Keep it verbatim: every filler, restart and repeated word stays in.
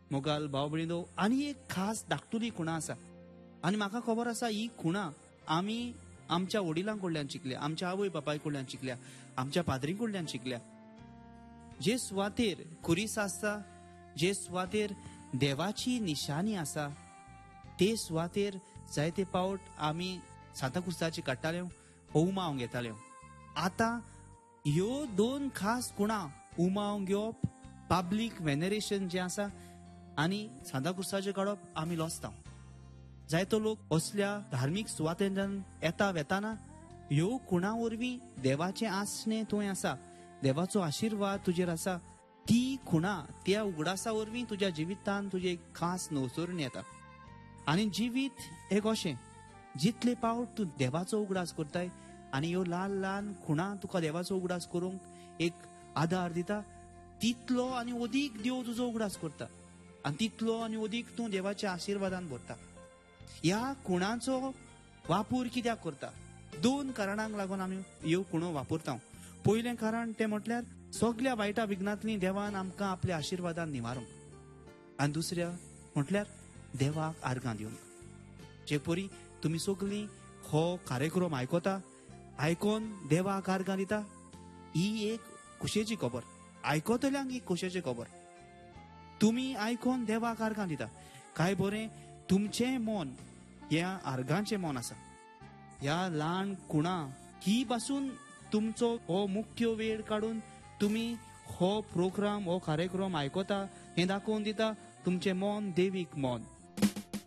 मोगाल भाव भयणीनो, आनी एक खास धाकटुली खुणां आसा. आनी म्हाका खबर आसा ही खुणां आमी आमच्या वडिलां कडल्यान शिकल्या, आमच्या आवय बापाय कडल्यान शिकल्या, आमच्या पाद्री कडल्यान शिकल्या. जे सुवातेर खुरीस आसता, जे सुवातेर देवाची निशाणी आसा, ते सुवातेर जायते पावट आमी सांताक्रुजाची काडटाल्यो, उमावंक घेताल्यो. आतां ह्यो दोन खास खुणां उमावंक घेवप, पब्लीक वेनरेशन जें आसा आनी सांताक्रुजाचें काडप आमी लोसता. जायतो लोक असल्या धार्मीक सुवातेंतल्यान येता वेताना ह्यो खुणां वरवीं देवाचें आसणें थंय आसा, देवाचो आशिर्वाद तुजेर आसा, ती खुणां त्या उगडासा वरवीं तुज्या जिवितान तुजे एक खास नवसरण येता. आनी जिवीत एक अशें, जितले पावट तूं देवाचो उगडास करताय आनी ह्यो ल्हान ल्हान खुणां तुका देवाचो उगडास करूंक एक आदार दिता, तितलो आनी अदीक देव तुजो उगडास करता आनी तितलो आनी अदीक तूं देवाच्या आशिर्वादान भरता. ह्या खुणांचो वापूर कित्याक करता? दोन कारणांक लागून आमी ह्यो खुणो वापरता. पयलें कारण तें म्हटल्यार सगळ्या वायटा विघ्नांतली देवान आमकां आपल्या आशिर्वादान निवारूंक, आनी दुसऱ्या म्हटल्यार देवाक आर्गां दिवंक. जे परी तुमी सगळीं हो कार्यक्रम आयकता, आयकोन देवाक आर्गां दिता, ही एक खुशेची खबर. आयकतल्यांक ही खुशेची खबर. तुमी आयकोन देवाक आर्गां दिता. काय बरें तुमचें मन ह्या आर्गांचें मन आसा. ह्या ल्हान खुणां ही पासून तुमचो हो मुख्य वेळ काडून तुमी हो प्रोग्राम, हो कार्यक्रम आयकता, हें दाखोवन दिता तुमचें मन देवीक मन.